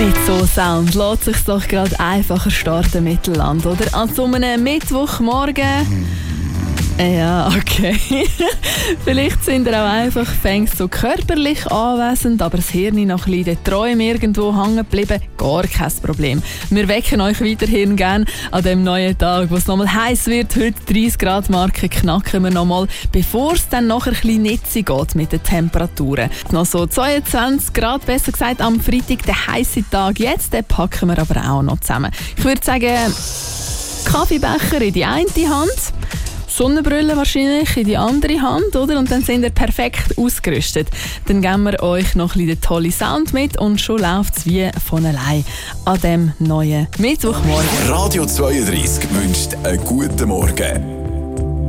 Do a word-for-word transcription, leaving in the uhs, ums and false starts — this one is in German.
Mit so Sound lässt sich doch gerade einfacher starten mit Land, oder? An so einem Mittwochmorgen. Ja, okay. Vielleicht sind ihr auch einfach fängst so körperlich anwesend, aber das Hirn noch ein bisschen in den Träumen irgendwo hängen geblieben. Gar kein Problem. Wir wecken euch weiterhin gerne an dem neuen Tag, wo es nochmal heiß wird. Heute dreißig Grad Marke knacken wir nochmal, bevor es dann noch ein bisschen nitzig geht mit den Temperaturen. Noch so zweiundzwanzig Grad, besser gesagt am Freitag, der heiße Tag jetzt, den packen wir aber auch noch zusammen. Ich würde sagen, Kaffeebecher in die eine Hand, Sonnenbrille wahrscheinlich in die andere Hand, oder? Und dann sind wir perfekt ausgerüstet. Dann geben wir euch noch ein bisschen den tollen Sound mit und schon läuft es wie von allein an dem neuen Mittwochmorgen. Radio zweiunddreißig wünscht einen guten Morgen.